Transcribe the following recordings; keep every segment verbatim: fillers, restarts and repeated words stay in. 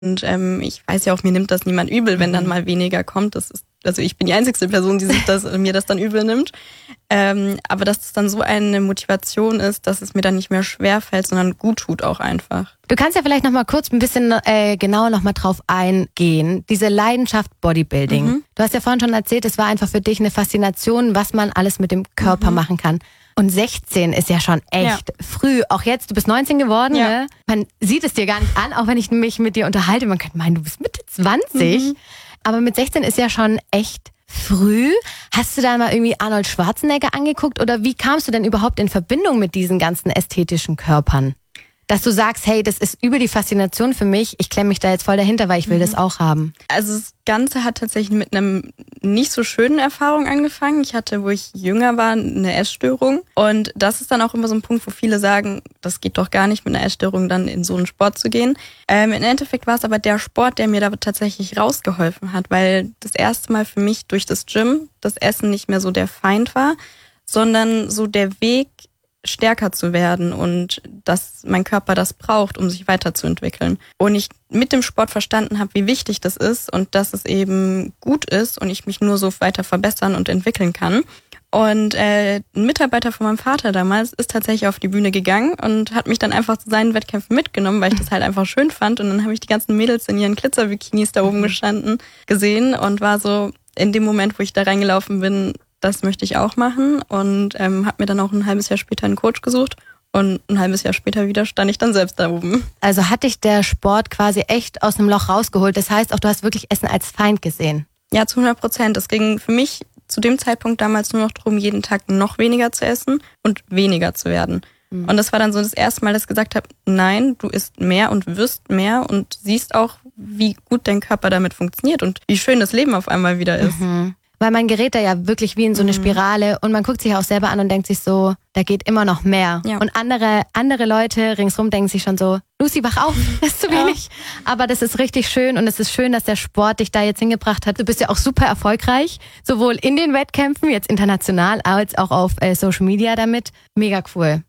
Und ähm, ich weiß ja auch, mir nimmt das niemand übel, wenn dann mal weniger kommt. Das ist, also ich bin die einzigste Person, die sich das, mir das dann übel nimmt. Ähm, aber dass es dann so eine Motivation ist, dass es mir dann nicht mehr schwerfällt, sondern gut tut auch einfach. Du kannst ja vielleicht noch mal kurz ein bisschen äh, genauer noch mal drauf eingehen. Diese Leidenschaft Bodybuilding. Mhm. Du hast ja vorhin schon erzählt, es war einfach für dich eine Faszination, was man alles mit dem Körper mhm. machen kann. Und sechzehn ist ja schon echt ja. früh. Auch jetzt, du bist neunzehn geworden, ja. ne? Man sieht es dir gar nicht an, auch wenn ich mich mit dir unterhalte. Man könnte meinen, du bist Mitte zwanzig. Mhm. Aber mit sechzehn ist ja schon echt früh. Hast du da mal irgendwie Arnold Schwarzenegger angeguckt? Oder wie kamst du denn überhaupt in Verbindung mit diesen ganzen ästhetischen Körpern? Dass du sagst, hey, das ist über die Faszination für mich, ich klemme mich da jetzt voll dahinter, weil ich will mhm. das auch haben. Also das Ganze hat tatsächlich mit einem nicht so schönen Erfahrung angefangen. Ich hatte, wo ich jünger war, eine Essstörung. Und das ist dann auch immer so ein Punkt, wo viele sagen, das geht doch gar nicht mit einer Essstörung dann in so einen Sport zu gehen. Ähm, im Endeffekt war es aber der Sport, der mir da tatsächlich rausgeholfen hat, weil das erste Mal für mich durch das Gym das Essen nicht mehr so der Feind war, sondern so der Weg, stärker zu werden und dass mein Körper das braucht, um sich weiterzuentwickeln. Und ich mit dem Sport verstanden habe, wie wichtig das ist und dass es eben gut ist und ich mich nur so weiter verbessern und entwickeln kann. Und äh, ein Mitarbeiter von meinem Vater damals ist tatsächlich auf die Bühne gegangen und hat mich dann einfach zu seinen Wettkämpfen mitgenommen, weil ich das halt einfach schön fand. Und dann habe ich die ganzen Mädels in ihren Glitzerbikinis da oben gestanden gesehen und war so in dem Moment, wo ich da reingelaufen bin, das möchte ich auch machen und ähm, habe mir dann auch ein halbes Jahr später einen Coach gesucht und ein halbes Jahr später wieder stand ich dann selbst da oben. Also hat dich der Sport quasi echt aus dem Loch rausgeholt. Das heißt auch, du hast wirklich Essen als Feind gesehen. Ja, zu hundert Prozent. Es ging für mich zu dem Zeitpunkt damals nur noch darum, jeden Tag noch weniger zu essen und weniger zu werden. Mhm. Und das war dann so das erste Mal, dass ich gesagt habe, nein, du isst mehr und wirst mehr und siehst auch, wie gut dein Körper damit funktioniert und wie schön das Leben auf einmal wieder ist. Mhm. Weil man gerät da ja wirklich wie in so eine Spirale und man guckt sich auch selber an und denkt sich so, da geht immer noch mehr. Ja. Und andere andere Leute ringsrum denken sich schon so, Lucy, wach auf, das ist zu wenig. Ja. Aber das ist richtig schön und es ist schön, dass der Sport dich da jetzt hingebracht hat. Du bist ja auch super erfolgreich, sowohl in den Wettkämpfen, jetzt international, als auch auf äh, Social Media damit. Mega cool.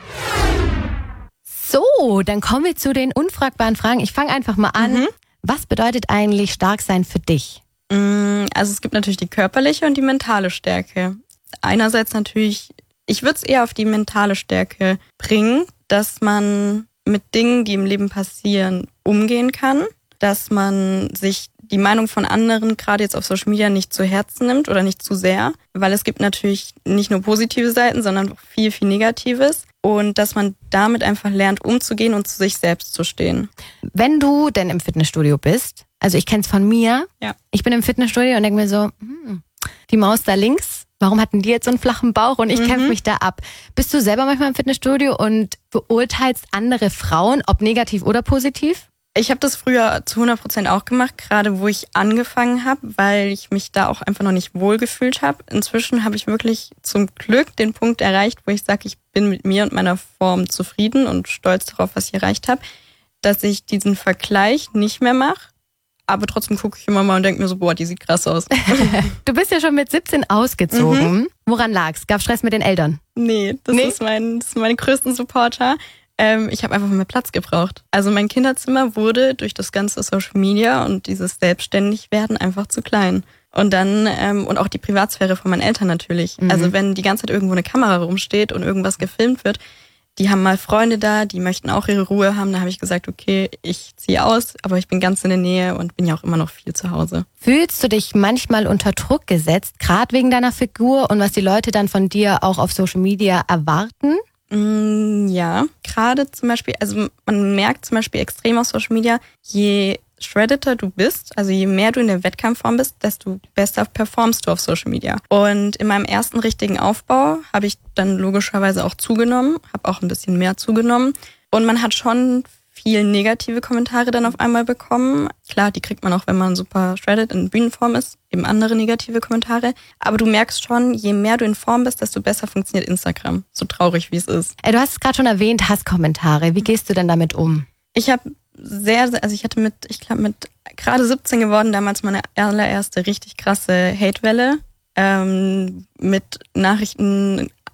So, dann kommen wir zu den unfragbaren Fragen. Ich fange einfach mal an. Mhm. Was bedeutet eigentlich stark sein für dich? Also es gibt natürlich die körperliche und die mentale Stärke. Einerseits natürlich, ich würde es eher auf die mentale Stärke bringen, dass man mit Dingen, die im Leben passieren, umgehen kann, dass man sich die Meinung von anderen, gerade jetzt auf Social Media, nicht zu Herzen nimmt oder nicht zu sehr, weil es gibt natürlich nicht nur positive Seiten, sondern auch viel, viel Negatives. Und dass man damit einfach lernt, umzugehen und zu sich selbst zu stehen. Wenn du denn im Fitnessstudio bist, also ich kenne es von mir, ja. ich bin im Fitnessstudio und denke mir so, hm, die Maus da links, warum hatten die jetzt so einen flachen Bauch und ich mhm. kämpfe mich da ab. Bist du selber manchmal im Fitnessstudio und beurteilst andere Frauen, ob negativ oder positiv? Ich habe das früher zu hundert Prozent auch gemacht, gerade wo ich angefangen habe, weil ich mich da auch einfach noch nicht wohl gefühlt habe. Inzwischen habe ich wirklich zum Glück den Punkt erreicht, wo ich sage, ich bin mit mir und meiner Form zufrieden und stolz darauf, was ich erreicht habe, dass ich diesen Vergleich nicht mehr mache. Aber trotzdem gucke ich immer mal und denke mir so, boah, die sieht krass aus. Du bist ja schon mit siebzehn ausgezogen. Mhm. Woran lag's? Gab Stress mit den Eltern? Nee, das, nee? Ist mein, das sind meine größten Supporter. Ähm, ich habe einfach mehr Platz gebraucht. Also mein Kinderzimmer wurde durch das ganze Social Media und dieses Selbstständigwerden einfach zu klein. Und dann, ähm, und auch die Privatsphäre von meinen Eltern natürlich. Mhm. Also wenn die ganze Zeit irgendwo eine Kamera rumsteht und irgendwas gefilmt wird, die haben mal Freunde da, die möchten auch ihre Ruhe haben. Da habe ich gesagt, okay, ich ziehe aus, aber ich bin ganz in der Nähe und bin ja auch immer noch viel zu Hause. Fühlst du dich manchmal unter Druck gesetzt, gerade wegen deiner Figur und was die Leute dann von dir auch auf Social Media erwarten? Mm, ja, gerade zum Beispiel, also man merkt zum Beispiel extrem auf Social Media, je shreddeter du bist, also je mehr du in der Wettkampfform bist, desto besser performst du auf Social Media. Und in meinem ersten richtigen Aufbau habe ich dann logischerweise auch zugenommen, habe auch ein bisschen mehr zugenommen. Und man hat schon viel negative Kommentare dann auf einmal bekommen. Klar, die kriegt man auch, wenn man super shredded in Bühnenform ist, eben andere negative Kommentare. Aber du merkst schon, je mehr du in Form bist, desto besser funktioniert Instagram. So traurig, wie es ist. Du hast es gerade schon erwähnt, Hasskommentare. Wie gehst du denn damit um? Ich habe sehr, also ich hatte mit, ich glaube mit gerade siebzehn geworden, damals meine allererste richtig krasse Hatewelle ähm, mit Nachrichten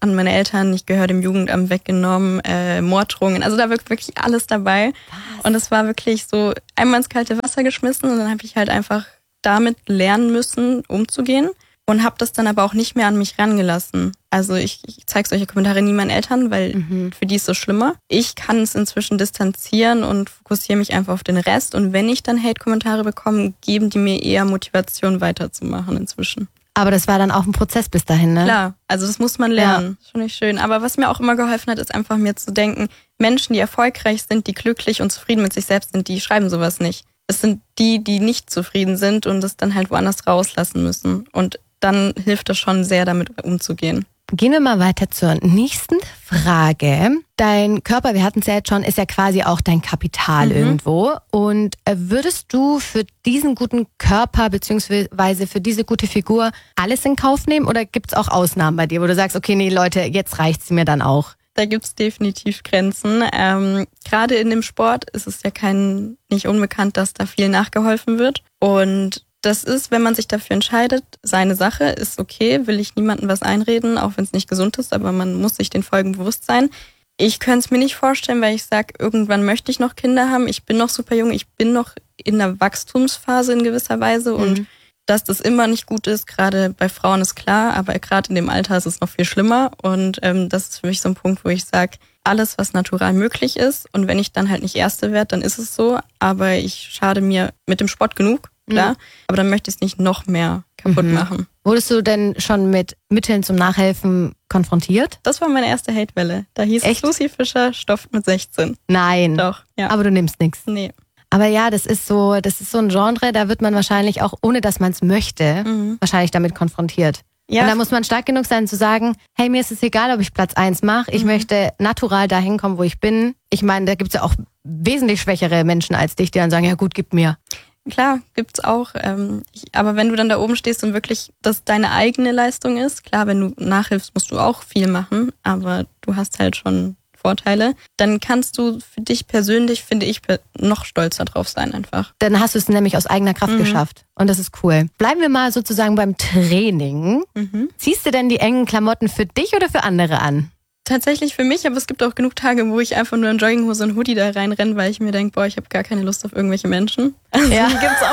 an meine Eltern, ich gehöre dem Jugendamt weggenommen, äh, Morddrohungen, also da war wirklich alles dabei. Was? Und es war wirklich so einmal ins kalte Wasser geschmissen und dann habe ich halt einfach damit lernen müssen, umzugehen und habe das dann aber auch nicht mehr an mich rangelassen. Also ich, ich zeige solche Kommentare nie meinen Eltern, weil mhm. für die ist es schlimmer. Ich kann es inzwischen distanzieren und fokussiere mich einfach auf den Rest. Und wenn ich dann Hate-Kommentare bekomme, geben die mir eher Motivation weiterzumachen inzwischen. Aber das war dann auch ein Prozess bis dahin, ne? Klar, also das muss man lernen. Ja. Schon nicht schön. Aber was mir auch immer geholfen hat, ist einfach mir zu denken, Menschen, die erfolgreich sind, die glücklich und zufrieden mit sich selbst sind, die schreiben sowas nicht. Es sind die, die nicht zufrieden sind und es dann halt woanders rauslassen müssen. Und dann hilft es schon sehr, damit umzugehen. Gehen wir mal weiter zur nächsten Frage. Dein Körper, wir hatten es ja jetzt schon, ist ja quasi auch dein Kapital mhm. irgendwo. Und würdest du für diesen guten Körper beziehungsweise für diese gute Figur alles in Kauf nehmen? Oder gibt es auch Ausnahmen bei dir, wo du sagst, okay, nee Leute, jetzt reicht's mir dann auch? Da gibt's definitiv Grenzen. Ähm, gerade in dem Sport ist es ja kein nicht unbekannt, dass da viel nachgeholfen wird. Und das ist, wenn man sich dafür entscheidet, seine Sache, ist okay, will ich niemandem was einreden, auch wenn es nicht gesund ist, aber man muss sich den Folgen bewusst sein. Ich könnte es mir nicht vorstellen, weil ich sage, irgendwann möchte ich noch Kinder haben, ich bin noch super jung, ich bin noch in der Wachstumsphase in gewisser Weise und mhm. dass das immer nicht gut ist, gerade bei Frauen ist klar, aber gerade in dem Alter ist es noch viel schlimmer und ähm, das ist für mich so ein Punkt, wo ich sage, alles, was natural möglich ist und wenn ich dann halt nicht Erste werde, dann ist es so, aber ich schade mir mit dem Sport genug, klar, mhm. aber dann möchte ich es nicht noch mehr kaputt mhm. machen. Wurdest du denn schon mit Mitteln zum Nachhelfen konfrontiert? Das war meine erste Hatewelle. Da hieß Echt? es, Lucy Fischer stofft mit sechzehn. Nein. Doch, ja. Aber du nimmst nichts. Nee. Aber ja, das ist so, das ist so ein Genre, da wird man wahrscheinlich auch, ohne dass man es möchte, mhm. wahrscheinlich damit konfrontiert. Ja. Und da muss man stark genug sein zu sagen, hey, mir ist es egal, ob ich Platz eins mache. Ich mhm. möchte natural dahin kommen, wo ich bin. Ich meine, da gibt's ja auch wesentlich schwächere Menschen als dich, die dann sagen, ja gut, gib mir. Klar, gibt's auch. Ähm, ich, aber wenn du dann da oben stehst und wirklich das deine eigene Leistung ist, klar, wenn du nachhilfst, musst du auch viel machen, aber du hast halt schon Vorteile, dann kannst du für dich persönlich, finde ich, noch stolzer drauf sein einfach. Dann hast du es nämlich aus eigener Kraft mhm. geschafft und das ist cool. Bleiben wir mal sozusagen beim Training. Mhm. Ziehst du denn die engen Klamotten für dich oder für andere an? Tatsächlich für mich, aber es gibt auch genug Tage, wo ich einfach nur in Jogginghose und Hoodie da reinrenne, weil ich mir denke, boah, ich habe gar keine Lust auf irgendwelche Menschen. Also ja. Die gibt's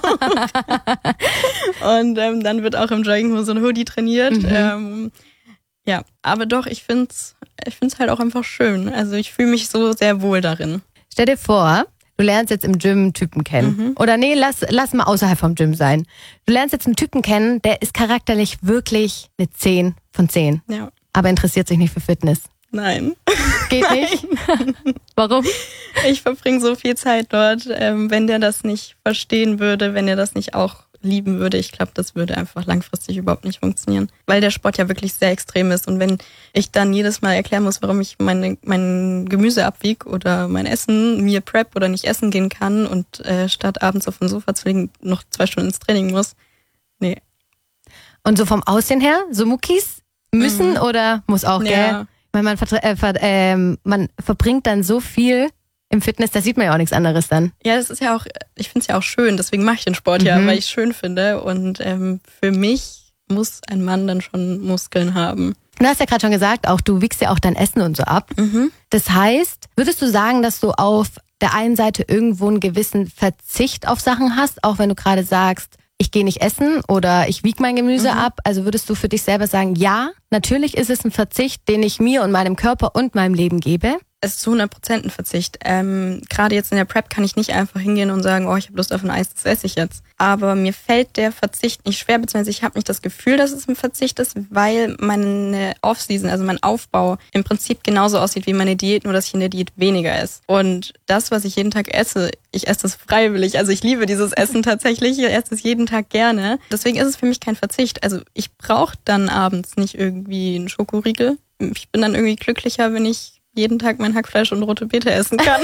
auch. Und ähm, dann wird auch im Jogginghose und Hoodie trainiert. Mhm. Ähm, ja, aber doch, ich find's, ich find's halt auch einfach schön. Also ich fühle mich so sehr wohl darin. Stell dir vor, du lernst jetzt im Gym einen Typen kennen. Mhm. Oder nee, lass, lass mal außerhalb vom Gym sein. Du lernst jetzt einen Typen kennen, der ist charakterlich wirklich eine zehn von zehn. Ja. Aber interessiert sich nicht für Fitness. Nein. Geht nicht? Warum? Ich verbringe so viel Zeit dort. Ähm, wenn der das nicht verstehen würde, wenn er das nicht auch lieben würde, ich glaube, das würde einfach langfristig überhaupt nicht funktionieren. Weil der Sport ja wirklich sehr extrem ist. Und wenn ich dann jedes Mal erklären muss, warum ich meine, mein Gemüse abwiege oder mein Essen, mir prep oder nicht essen gehen kann und äh, statt abends auf dem Sofa zu liegen noch zwei Stunden ins Training muss, nee. Und so vom Aussehen her, so Muckis müssen mhm. oder muss auch, gell? Ja. Weil man, vertre- äh, ver- äh, man verbringt dann so viel im Fitness, da sieht man ja auch nichts anderes dann. Ja, das ist ja auch, ich finde es ja auch schön, deswegen mache ich den Sport mhm. ja, weil ich es schön finde. Und ähm, für mich muss ein Mann dann schon Muskeln haben. Du hast ja gerade schon gesagt, auch du wiegst ja auch dein Essen und so ab. Mhm. Das heißt, würdest du sagen, dass du auf der einen Seite irgendwo einen gewissen Verzicht auf Sachen hast, auch wenn du gerade sagst, ich gehe nicht essen oder ich wiege mein Gemüse mhm. ab. Also würdest du für dich selber sagen, ja, natürlich ist es ein Verzicht, den ich mir und meinem Körper und meinem Leben gebe? Es ist zu hundert Prozent ein Verzicht. Ähm, gerade jetzt in der Prep kann ich nicht einfach hingehen und sagen, oh, ich habe Lust auf ein Eis, das esse ich jetzt. Aber mir fällt der Verzicht nicht schwer, beziehungsweise ich habe nicht das Gefühl, dass es ein Verzicht ist, weil meine Off-Season, also mein Aufbau im Prinzip genauso aussieht wie meine Diät, nur dass ich in der Diät weniger esse. Und das, was ich jeden Tag esse, ich esse das freiwillig. Also ich liebe dieses Essen tatsächlich, ich esse es jeden Tag gerne. Deswegen ist es für mich kein Verzicht. Also ich brauche dann abends nicht irgendwie einen Schokoriegel. Ich bin dann irgendwie glücklicher, wenn ich jeden Tag mein Hackfleisch und rote Beete essen kann.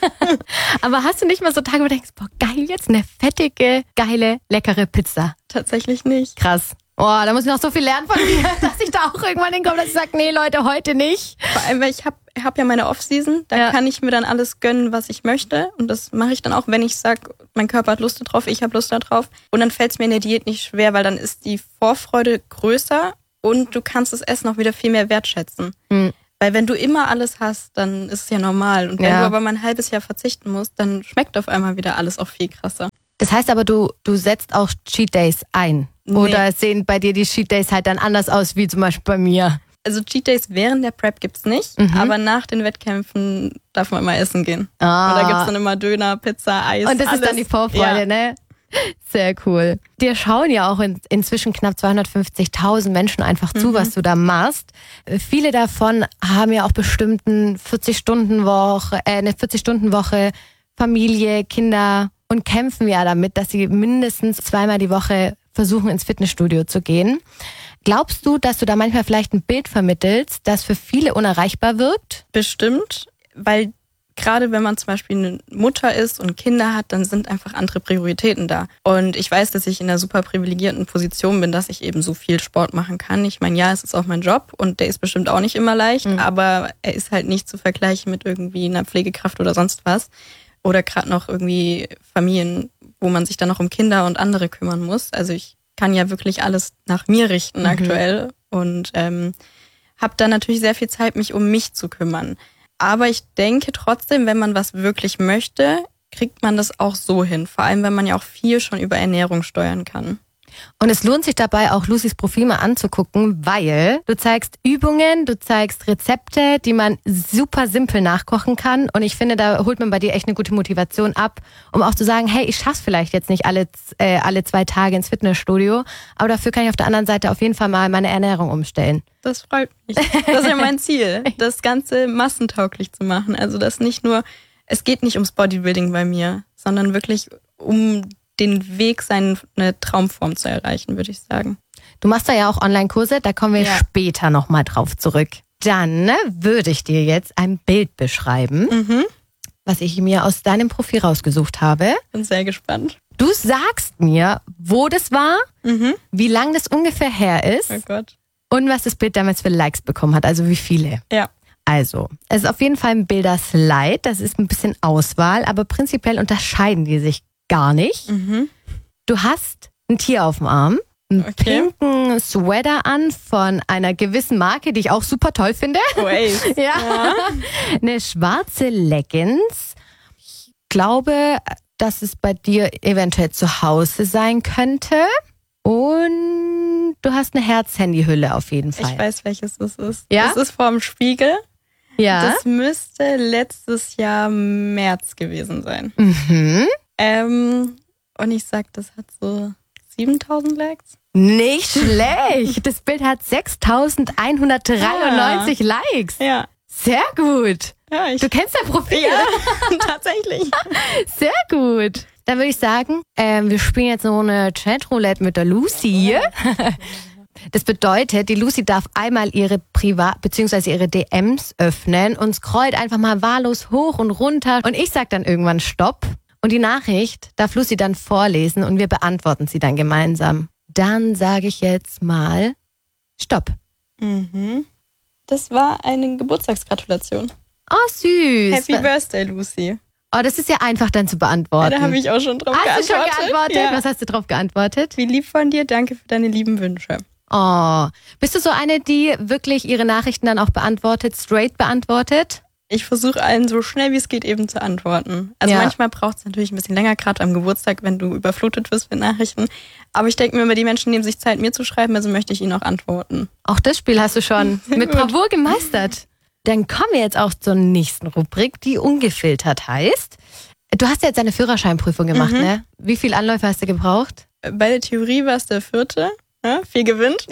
Aber hast du nicht mal so Tage, wo du denkst, boah, geil, jetzt eine fettige, geile, leckere Pizza? Tatsächlich nicht. Krass. Oh, da muss ich noch so viel lernen von dir, dass ich da auch irgendwann hinkomme, dass ich sage, nee, Leute, heute nicht. Vor allem, weil ich habe hab ja meine Off-Season, da ja. kann ich mir dann alles gönnen, was ich möchte. Und das mache ich dann auch, wenn ich sage, mein Körper hat Lust darauf, ich habe Lust darauf. Und dann fällt es mir in der Diät nicht schwer, weil dann ist die Vorfreude größer. und du kannst das Essen auch wieder viel mehr wertschätzen. Mhm. Weil wenn du immer alles hast, dann ist es ja normal. Und wenn ja. du aber mal ein halbes Jahr verzichten musst, dann schmeckt auf einmal wieder alles auch viel krasser. Das heißt aber, du, du setzt auch Cheat Days ein? Nee. Oder sehen bei dir die Cheat Days halt dann anders aus, wie zum Beispiel bei mir? Also Cheat Days während der Prep gibt's nicht, mhm. aber nach den Wettkämpfen darf man immer essen gehen. Ah. Und da gibt's dann immer Döner, Pizza, Eis, Und das alles. ist dann die Vorfreude, ja. ne? Sehr cool. Dir schauen ja auch in, inzwischen knapp zweihundertfünfzigtausend Menschen einfach zu, mhm. was du da machst. Viele davon haben ja auch bestimmt eine vierzig-Stunden-Woche, äh, eine vierzig-Stunden-Woche, Familie, Kinder und kämpfen ja damit, dass sie mindestens zweimal die Woche versuchen, ins Fitnessstudio zu gehen. Glaubst du, dass du da manchmal vielleicht ein Bild vermittelst, das für viele unerreichbar wirkt? Bestimmt, weil gerade wenn man zum Beispiel eine Mutter ist und Kinder hat, dann sind einfach andere Prioritäten da. Und ich weiß, dass ich in einer super privilegierten Position bin, dass ich eben so viel Sport machen kann. Ich meine, ja, es ist auch mein Job und der ist bestimmt auch nicht immer leicht, mhm. aber er ist halt nicht zu vergleichen mit irgendwie einer Pflegekraft oder sonst was. Oder gerade noch irgendwie Familien, wo man sich dann noch um Kinder und andere kümmern muss. Also ich kann ja wirklich alles nach mir richten mhm. aktuell und ähm, habe dann natürlich sehr viel Zeit, mich um mich zu kümmern. Aber ich denke trotzdem, wenn man was wirklich möchte, kriegt man das auch so hin. Vor allem, wenn man ja auch viel schon über Ernährung steuern kann. Und es lohnt sich dabei auch, Lucys Profil mal anzugucken, weil du zeigst Übungen, du zeigst Rezepte, die man super simpel nachkochen kann. Und ich finde, da holt man bei dir echt eine gute Motivation ab, um auch zu sagen, hey, ich schaff's vielleicht jetzt nicht alle, äh, alle zwei Tage ins Fitnessstudio, aber dafür kann ich auf der anderen Seite auf jeden Fall mal meine Ernährung umstellen. Das freut mich. Das ist ja mein Ziel, das Ganze massentauglich zu machen. Also das nicht nur, es geht nicht ums Bodybuilding bei mir, sondern wirklich um den Weg, seine Traumform zu erreichen, würde ich sagen. Du machst da ja auch Online-Kurse, da kommen wir ja. später nochmal drauf zurück. Dann ne, würde ich dir jetzt ein Bild beschreiben, mhm. was ich mir aus deinem Profil rausgesucht habe. Bin sehr gespannt. Du sagst mir, wo das war, mhm. wie lang das ungefähr her ist oh Gott. und was das Bild damals für Likes bekommen hat, also wie viele. Ja. Also, es ist auf jeden Fall ein Bilderslide, das ist ein bisschen Auswahl, aber prinzipiell unterscheiden die sich gar nicht. Mhm. Du hast ein Tier auf dem Arm, einen okay. pinken Sweater an von einer gewissen Marke, die ich auch super toll finde. Oasis. ja. ja. Eine schwarze Leggings. Ich glaube, dass es bei dir eventuell zu Hause sein könnte. Und du hast eine Herz-Handy-Hülle auf jeden Fall. Ich weiß, welches das ist. Ja? Das ist vorm Spiegel. Ja. Das müsste letztes Jahr März gewesen sein. Mhm. Ähm, und ich sag, das hat so siebentausend Likes. Nicht schlecht. Das Bild hat sechstausendeinhundertdreiundneunzig ah. Likes. Ja. Sehr gut. Ja, ich du kennst dein Profil. Ja, tatsächlich. Sehr gut. Dann würde ich sagen, ähm, wir spielen jetzt so eine Chatroulette mit der Lucy. Das bedeutet, die Lucy darf einmal ihre Privat- bzw. ihre D Ms öffnen und scrollt einfach mal wahllos hoch und runter. Und ich sag dann irgendwann Stopp. Und die Nachricht darf Lucy dann vorlesen und wir beantworten sie dann gemeinsam. Dann sage ich jetzt mal Stopp. Mhm. Das war eine Geburtstagsgratulation. Oh, süß. Happy Birthday, Lucy. Oh, das ist ja einfach dann zu beantworten. Ja, da habe ich auch schon drauf hast geantwortet. Hast du schon geantwortet? Ja. Was hast du drauf geantwortet? Wie lieb von dir, danke für deine lieben Wünsche. Oh, bist du so eine, die wirklich ihre Nachrichten dann auch beantwortet, straight beantwortet? Ich versuche allen so schnell wie es geht eben zu antworten. Also ja. manchmal braucht es natürlich ein bisschen länger, gerade am Geburtstag, wenn du überflutet wirst mit Nachrichten. Aber ich denke mir immer, die Menschen nehmen sich Zeit, mir zu schreiben, also möchte ich ihnen auch antworten. Auch das Spiel hast du schon mit Bravour gemeistert. Dann kommen wir jetzt auch zur nächsten Rubrik, die ungefiltert heißt. Du hast ja jetzt deine Führerscheinprüfung gemacht, mhm. ne? Wie viele Anläufe hast du gebraucht? Bei der Theorie war es der vierte. Ja, viel gewinnt.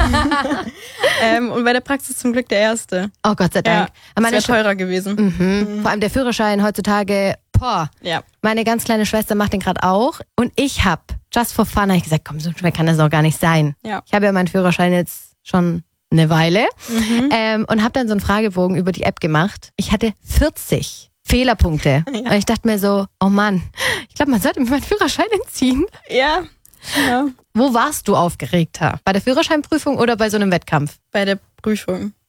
ähm, und bei der Praxis zum Glück der erste. Oh Gott sei Dank. Ja, das wäre teurer gewesen. Mhm. Mhm. Vor allem der Führerschein heutzutage, boah. Ja. Meine ganz kleine Schwester macht den gerade auch. Und ich habe, just for fun, habe ich gesagt, komm, so schwer kann das auch gar nicht sein. Ja. Ich habe ja meinen Führerschein jetzt schon eine Weile mhm. ähm, und habe dann so einen Fragebogen über die App gemacht. Ich hatte vierzig Fehlerpunkte. Ja. Und ich dachte mir so, oh Mann, ich glaube, man sollte mir meinen Führerschein entziehen. Ja. Ja. Wo warst du aufgeregter? Bei der Führerscheinprüfung oder bei so einem Wettkampf? Bei der Prüfung.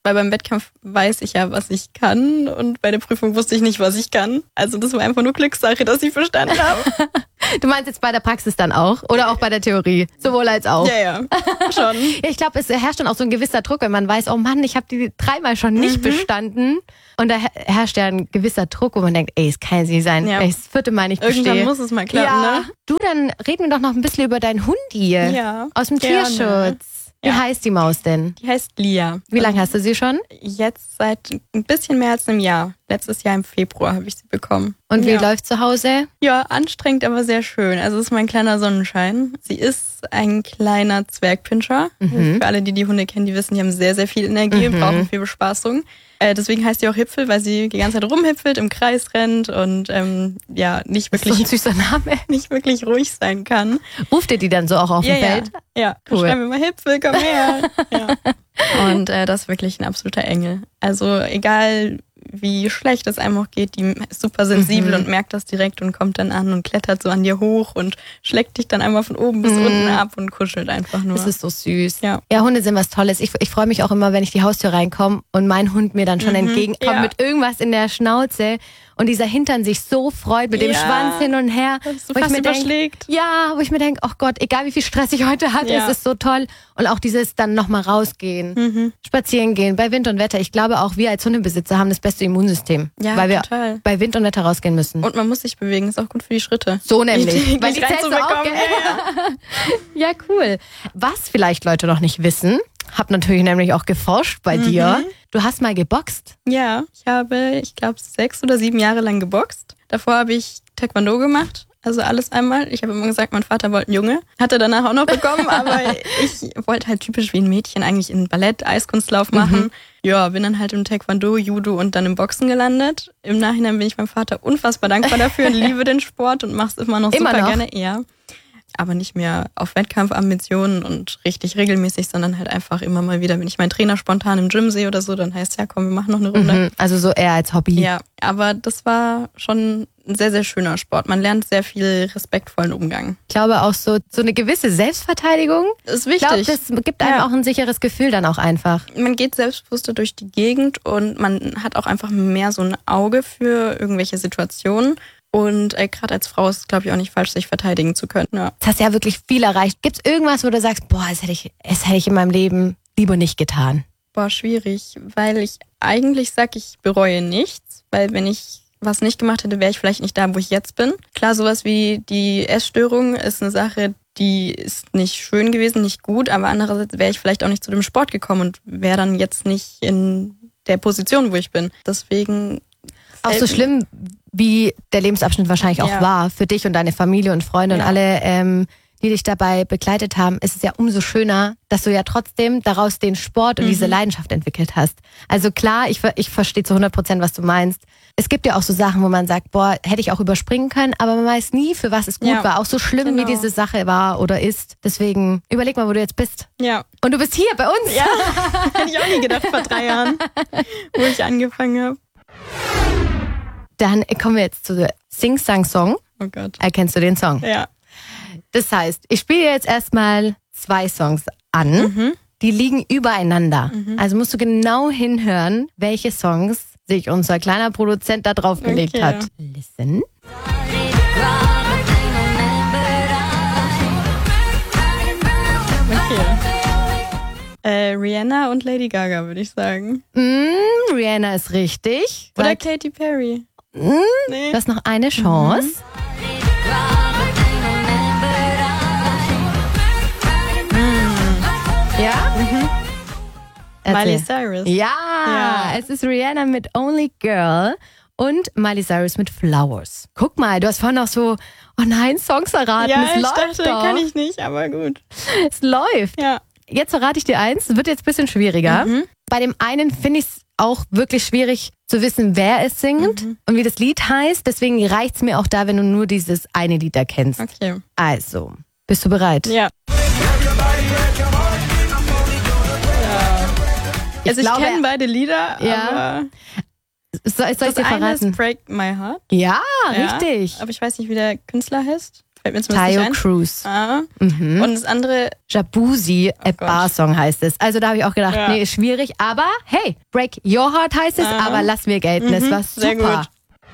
weil beim Wettkampf weiß ich ja, was ich kann und bei der Prüfung wusste ich nicht, was ich kann. Also das war einfach nur Glückssache, dass ich verstanden habe. Du meinst jetzt bei der Praxis dann auch? Oder auch bei der Theorie? Sowohl als auch? Ja, ja, schon. Ja, ich glaube, es herrscht dann auch so ein gewisser Druck, wenn man weiß, oh Mann, ich habe die dreimal schon nicht mhm. bestanden. Und da herrscht ja ein gewisser Druck, wo man denkt, ey, es kann ja nicht sein, ja. wenn ich das vierte Mal nicht bestehe. Irgendwann muss es mal klappen, ja. ne? Du, dann reden wir doch noch ein bisschen über deinen Hundi ja, aus dem gerne. Tierschutz. Wie ja. heißt die Maus denn? Die heißt Lia. Wie lange hast du sie schon? Jetzt seit ein bisschen mehr als einem Jahr. Letztes Jahr im Februar habe ich sie bekommen. Und wie ja. läuft zu Hause? Ja, anstrengend, aber sehr schön. Also es ist mein kleiner Sonnenschein. Sie ist ein kleiner Zwergpinscher. Mhm. Für alle, die die Hunde kennen, die wissen, die haben sehr, sehr viel Energie mhm. und brauchen viel Bespaßung. Äh, deswegen heißt sie auch Hipfel, weil sie die ganze Zeit rumhipfelt, im Kreis rennt und ähm, ja nicht wirklich so ein süßer Name. nicht wirklich ruhig sein kann. Ruft ihr die dann so auch auf ja, dem Feld? Ja, ja. Cool. Schreiben wir mal Hipfel, komm her. ja. Und äh, das ist wirklich ein absoluter Engel. Also egal wie schlecht es einem auch geht, die ist super sensibel mhm. und merkt das direkt und kommt dann an und klettert so an dir hoch und schlägt dich dann einmal von oben bis mhm. unten ab und kuschelt einfach nur. Das ist so süß. Ja, ja, Hunde sind was Tolles. Ich, ich freue mich auch immer, wenn ich die Haustür reinkomme und mein Hund mir dann schon mhm. entgegenkommt ja. mit irgendwas in der Schnauze und dieser Hintern sich so freut mit dem ja. Schwanz hin und her. Das so wo fast ich mir überschlägt. Denk, ja, wo ich mir denke, oh Gott, egal wie viel Stress ich heute hatte, ja. es ist so toll. Und auch dieses dann nochmal rausgehen, mhm. spazieren gehen, bei Wind und Wetter. Ich glaube auch, wir als Hundebesitzer haben das beste Immunsystem. Ja, weil wir total. bei Wind und Wetter rausgehen müssen. Und man muss sich bewegen, ist auch gut für die Schritte. So nämlich. Die, weil die auch, gell? Ja, cool. Was vielleicht Leute noch nicht wissen, hab natürlich nämlich auch geforscht bei mhm. dir. Du hast mal geboxt. Ja, ich habe, ich glaube, sechs oder sieben Jahre lang geboxt. Davor habe ich Taekwondo gemacht. Also alles einmal. Ich habe immer gesagt, mein Vater wollte einen Junge. Hat er danach auch noch bekommen, aber ich wollte halt typisch wie ein Mädchen eigentlich in Ballett, Eiskunstlauf machen. Mhm. Ja, bin dann halt im Taekwondo, Judo und dann im Boxen gelandet. Im Nachhinein bin ich meinem Vater unfassbar dankbar dafür und liebe den Sport und mache es immer noch immer super noch? gerne. Ja. Aber nicht mehr auf Wettkampfambitionen und richtig regelmäßig, sondern halt einfach immer mal wieder, wenn ich meinen Trainer spontan im Gym sehe oder so, dann heißt es ja, komm, wir machen noch eine Runde. Mhm, also so eher als Hobby. Ja, aber das war schon ein sehr, sehr schöner Sport. Man lernt sehr viel respektvollen Umgang. Ich glaube auch so, so eine gewisse Selbstverteidigung. Das ist wichtig. Ich glaube, das gibt einem ja. auch ein sicheres Gefühl dann auch einfach. Man geht selbstbewusster durch die Gegend und man hat auch einfach mehr so ein Auge für irgendwelche Situationen. Und äh, gerade als Frau ist es, glaube ich, auch nicht falsch, sich verteidigen zu können. Ja. Das hast ja wirklich viel erreicht. Gibt es irgendwas, wo du sagst, boah, das hätte ich, das hätte ich in meinem Leben lieber nicht getan? Boah, schwierig, weil ich eigentlich sage, ich bereue nichts. Weil wenn ich was nicht gemacht hätte, wäre ich vielleicht nicht da, wo ich jetzt bin. Klar, sowas wie die Essstörung ist eine Sache, die ist nicht schön gewesen, nicht gut. Aber andererseits wäre ich vielleicht auch nicht zu dem Sport gekommen und wäre dann jetzt nicht in der Position, wo ich bin. Deswegen... Auch so schlimm, wie der Lebensabschnitt wahrscheinlich auch ja. war für dich und deine Familie und Freunde ja. und alle, ähm, die dich dabei begleitet haben, ist es ja umso schöner, dass du ja trotzdem daraus den Sport und mhm. diese Leidenschaft entwickelt hast. Also klar, ich, ich verstehe zu hundert Prozent, was du meinst. Es gibt ja auch so Sachen, wo man sagt, boah, hätte ich auch überspringen können, aber man weiß nie, für was es gut ja. war. Auch so schlimm, genau. wie diese Sache war oder ist. Deswegen überleg mal, wo du jetzt bist. Ja. Und du bist hier bei uns. Ja, hätte ich auch nie gedacht vor drei Jahren, wo ich angefangen habe. Dann kommen wir jetzt zu Sing-Sang-Song. Oh Gott. Erkennst du den Song? Ja. Das heißt, ich spiele jetzt erstmal zwei Songs an. Mhm. Die liegen übereinander. Mhm. Also musst du genau hinhören, welche Songs sich unser kleiner Produzent da drauf gelegt okay. hat. Listen. Okay. Äh, Rihanna und Lady Gaga, würde ich sagen. Mm, Rihanna ist richtig. Oder Sag, Katy Perry. Mm, Nee. Du hast noch eine Chance. Mhm. Ja? Mhm. Erzähl. Miley Cyrus. Ja, Ja. es ist Rihanna mit Only Girl und Miley Cyrus mit Flowers. Guck mal, du hast vorhin noch so, oh nein, Songs erraten. Ja, es ich läuft dachte, doch. kann ich nicht, aber gut. Es läuft. Ja. Jetzt verrate ich dir eins, es wird jetzt ein bisschen schwieriger. Mhm. Bei dem einen finde ich es auch wirklich schwierig zu wissen, wer es singt Mhm. und wie das Lied heißt. Deswegen reicht es mir auch da, wenn du nur dieses eine Lied erkennst. Okay. Also, bist du bereit? Ja. Ich Also ich glaube, kenne beide Lieder, Ja. aber Soll, soll ich das dir eine verraten? ist Break My Heart. Ja, Ja, richtig. aber ich weiß nicht, wie der Künstler heißt. Fällt mir zumindest Tayo nicht ein. Cruz. Ah. Mhm. Und das andere... Jacuzzi, Oh a Bar-Song heißt es. Also da habe ich auch gedacht, Ja. nee, ist schwierig. Aber hey, Break Your Heart heißt es, Ah. aber lass mir gelten. Es Mhm, war sehr super. gut.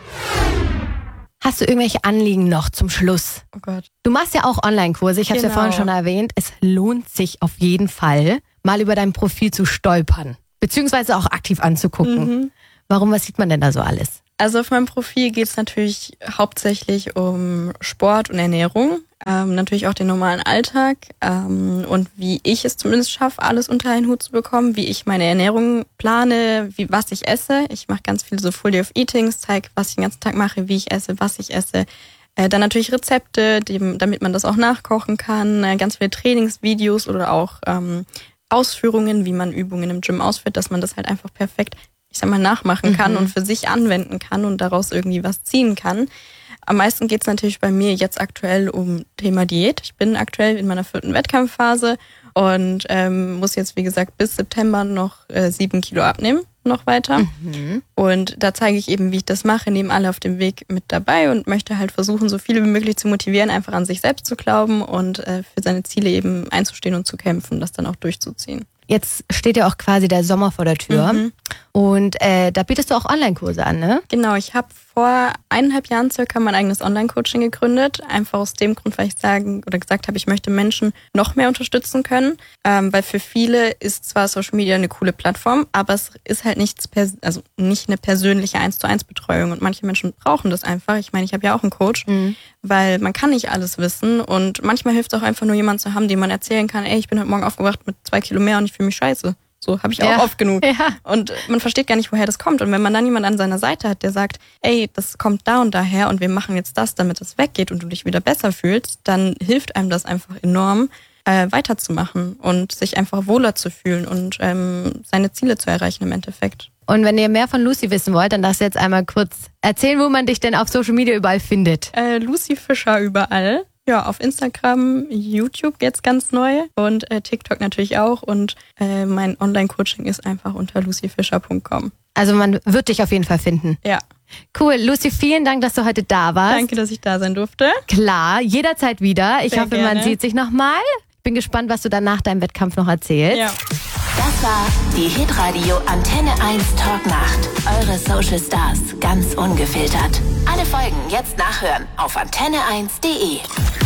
Hast du irgendwelche Anliegen noch zum Schluss? Oh Gott. Du machst ja auch Online-Kurse, ich habe es ja Genau. vorhin schon erwähnt. Es lohnt sich auf jeden Fall, mal über dein Profil zu stolpern, beziehungsweise auch aktiv anzugucken. Mhm. Warum, was sieht man denn da so alles? Also auf meinem Profil geht es natürlich hauptsächlich um Sport und Ernährung, ähm, natürlich auch den normalen Alltag ähm, und wie ich es zumindest schaffe, alles unter einen Hut zu bekommen, wie ich meine Ernährung plane, wie was ich esse. Ich mache ganz viel so Full Day of Eatings, zeige, was ich den ganzen Tag mache, wie ich esse, was ich esse. Äh, dann natürlich Rezepte, die, damit man das auch nachkochen kann, äh, ganz viele Trainingsvideos oder auch ähm, Ausführungen, wie man Übungen im Gym ausführt, dass man das halt einfach perfekt, ich sag mal, nachmachen kann Mhm. und für sich anwenden kann und daraus irgendwie was ziehen kann. Am meisten geht's natürlich bei mir jetzt aktuell um Thema Diät. Ich bin aktuell in meiner vierten Wettkampfphase und ähm, muss jetzt, wie gesagt, bis September noch äh, sieben Kilo abnehmen, noch weiter. Mhm. Und da zeige ich eben, wie ich das mache, nehme alle auf dem Weg mit dabei und möchte halt versuchen, so viele wie möglich zu motivieren, einfach an sich selbst zu glauben und äh, für seine Ziele eben einzustehen und zu kämpfen, das dann auch durchzuziehen. Jetzt steht ja auch quasi der Sommer vor der Tür Mhm. und äh, da bietest du auch Online-Kurse an, ne? Genau, ich habe vor eineinhalb Jahren circa mein eigenes Online-Coaching gegründet. Einfach aus dem Grund, weil ich sagen oder gesagt habe, ich möchte Menschen noch mehr unterstützen können. Ähm, weil für viele ist zwar Social Media eine coole Plattform, aber es ist halt nichts, pers- also nicht eine persönliche eins zu eins Betreuung. Und manche Menschen brauchen das einfach. Ich meine, ich habe ja auch einen Coach, Mhm. weil man kann nicht alles wissen. Und manchmal hilft es auch einfach nur jemand zu haben, dem man erzählen kann, ey, ich bin heute Morgen aufgewacht mit zwei Kilo mehr und ich fühle mich scheiße. So habe ich auch Ja. oft genug. Ja. Und man versteht gar nicht, woher das kommt. Und wenn man dann jemand an seiner Seite hat, der sagt, ey, das kommt da und daher und wir machen jetzt das, damit es weggeht und du dich wieder besser fühlst, dann hilft einem das einfach enorm, äh, weiterzumachen und sich einfach wohler zu fühlen und ähm, seine Ziele zu erreichen im Endeffekt. Und wenn ihr mehr von Lucy wissen wollt, dann darfst du jetzt einmal kurz erzählen, wo man dich denn auf Social Media überall findet. Äh, Lucy Fischer überall. Ja, auf Instagram, YouTube jetzt ganz neu und äh, TikTok natürlich auch. Und äh, mein Online-Coaching ist einfach unter lucy fischer punkt com. Also man wird dich auf jeden Fall finden. Ja, Cool, Lucy, vielen Dank, dass du heute da warst. danke, dass ich da sein durfte. Klar, jederzeit wieder. Ich Sehr hoffe, man gerne. sieht sich nochmal. Bin gespannt, was du dann nach deinem Wettkampf noch erzählst. Ja. Das war die Hitradio Antenne eins Talknacht. Eure Social Stars ganz ungefiltert. Alle Folgen jetzt nachhören auf antenne eins punkt de.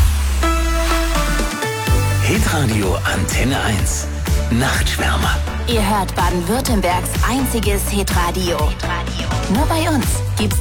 Hitradio Antenne eins. Nachtschwärmer. Ihr hört Baden-Württembergs einziges Hitradio. Nur bei uns gibt's